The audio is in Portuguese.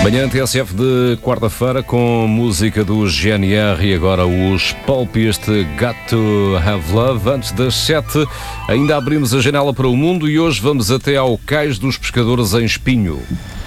Manhã TSF de quarta-feira com música do GNR e agora os Pulp, este Got to Have Love. Antes das 7, ainda abrimos a janela para o mundo e hoje vamos até ao Cais dos Pescadores em Espinho.